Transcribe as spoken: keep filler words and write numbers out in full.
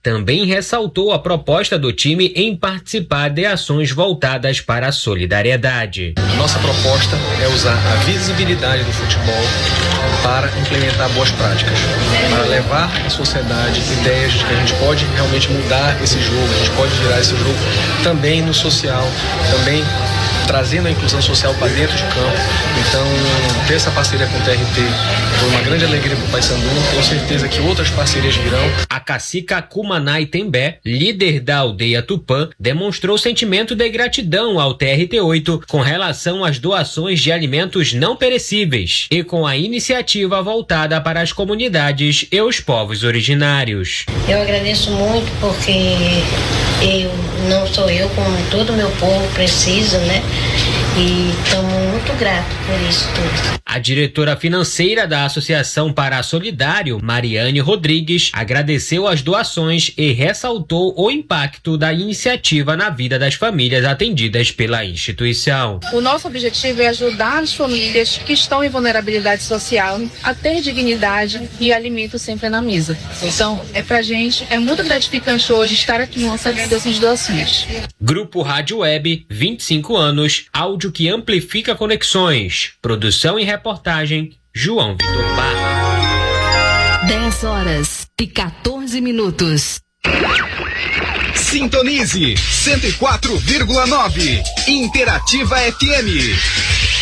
também ressaltou a proposta do time em participar de ações voltadas para a solidariedade. Nossa proposta é usar a visibilidade do futebol para implementar boas práticas, para levar à sociedade ideias de que a gente pode realmente mudar esse jogo, a gente pode virar esse jogo também no social, também trazendo a inclusão social para dentro de campo. Então, ter essa parceria com o T R T foi uma grande alegria para o Paysandu. Tenho certeza que outras parcerias virão. A cacica Kumanai Tembé, líder da aldeia Tupã, demonstrou sentimento de gratidão ao T R T oito com relação às doações de alimentos não perecíveis e com a iniciativa voltada para as comunidades e os povos originários. Eu agradeço muito porque eu não sou eu, como todo o meu povo precisa, né? E estamos muito gratos por isso tudo. A diretora financeira da Associação Pará Solidário, Mariane Rodrigues, agradeceu as doações e ressaltou o impacto da iniciativa na vida das famílias atendidas pela instituição. O nosso objetivo é ajudar as famílias que estão em vulnerabilidade social a ter dignidade e alimento sempre na mesa. Então, é pra gente, é muito gratificante hoje estar aqui lançando essas doações. Grupo Rádio Web, vinte e cinco anos, áudio que amplifica conexões. Produção e reportagem, João Vitor Barra. dez horas e quatorze minutos. Sintonize cento e quatro vírgula nove. Interativa F M.